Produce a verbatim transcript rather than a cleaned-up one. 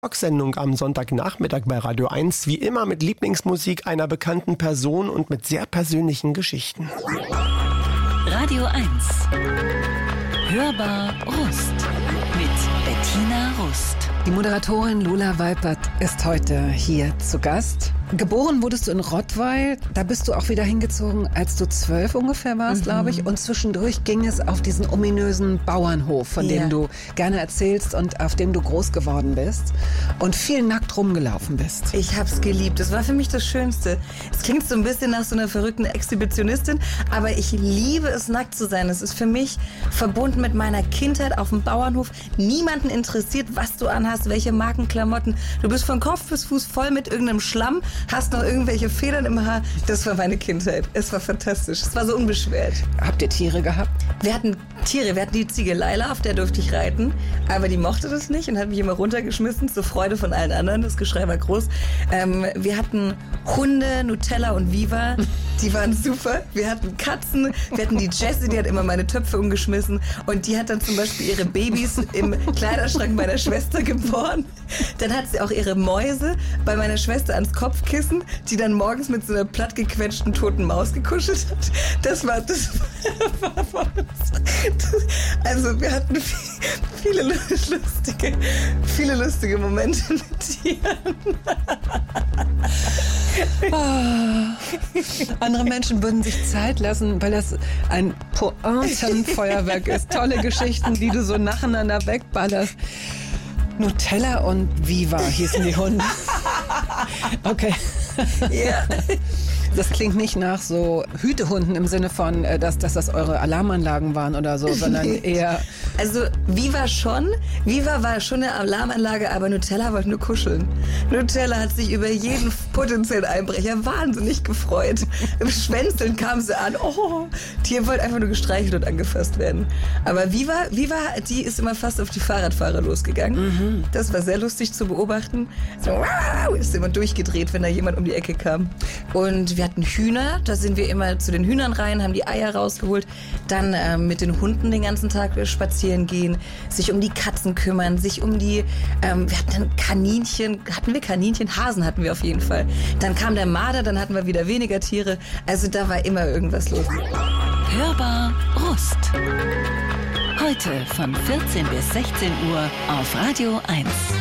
Sendung am Sonntagnachmittag bei Radio eins, wie immer mit Lieblingsmusik einer bekannten Person und mit sehr persönlichen Geschichten. Radio eins. Hörbar Rust mit Bettina Rust. Die Moderatorin Lola Weipert ist heute hier zu Gast. Geboren wurdest du in Rottweil, da bist du auch wieder hingezogen, als du zwölf ungefähr warst, mhm. glaube ich. Und zwischendurch ging es auf diesen ominösen Bauernhof, von yeah. dem du gerne erzählst und auf dem du groß geworden bist und viel nackt rumgelaufen bist. Ich hab's geliebt, das war für mich das Schönste. Es klingt so ein bisschen nach so einer verrückten Exhibitionistin, aber ich liebe es, nackt zu sein. Es ist für mich verbunden mit meiner Kindheit auf dem Bauernhof. Niemanden interessiert, was du anhast, welche Markenklamotten. Du bist von Kopf bis Fuß voll mit irgendeinem Schlamm, hast noch irgendwelche Federn im Haar. Das war meine Kindheit. Es war fantastisch. Es war so unbeschwert. Habt ihr Tiere gehabt? Wir hatten Tiere. Wir hatten die Ziege Laila, auf der durfte ich reiten. Aber die mochte das nicht und hat mich immer runtergeschmissen, zur Freude von allen anderen. Das Geschrei war groß. Ähm, wir hatten Hunde, Nutella und Viva. Die waren super. Wir hatten Katzen. Wir hatten die Jessie, die hat immer meine Töpfe umgeschmissen. Und die hat dann zum Beispiel ihre Babys im Kleiderschrank meiner Schwester geboren. Dann hat sie auch ihre Mäuse bei meiner Schwester ans Kopfkissen, die dann morgens mit so einer plattgequetschten toten Maus gekuschelt hat. Das war, das war, war das, also wir hatten viele lustige, viele lustige Momente mit Tieren. Oh. Andere Menschen würden sich Zeit lassen, weil das ein Pointenfeuerwerk ist. Tolle Geschichten, die du so nacheinander wegballerst. Nutella und Viva hießen die Hunde. Okay. Ja. Das klingt nicht nach so Hütehunden im Sinne von, dass, dass das eure Alarmanlagen waren oder so, sondern eher... Also Viva schon. Viva war schon eine Alarmanlage, aber Nutella wollte nur kuscheln. Nutella hat sich über jeden potenziellen Einbrecher wahnsinnig gefreut. Im Schwänzeln kam sie an. Oh, die wollte einfach nur gestreichelt und angefasst werden. Aber Viva, Viva, die ist immer fast auf die Fahrradfahrer losgegangen. Mhm. Das war sehr lustig zu beobachten. So, wow, ist immer durchgedreht, wenn da jemand um die Ecke kam. Und wir hatten Hühner, da sind wir immer zu den Hühnern rein, haben die Eier rausgeholt, dann äh, mit den Hunden den ganzen Tag spazieren gehen, sich um die Katzen kümmern, sich um die, ähm, wir hatten dann Kaninchen, hatten wir Kaninchen? Hasen hatten wir auf jeden Fall. Dann kam der Marder, dann hatten wir wieder weniger Tiere, also da war immer irgendwas los. Hörbar Rust. Heute von vierzehn bis sechzehn Uhr auf Radio eins.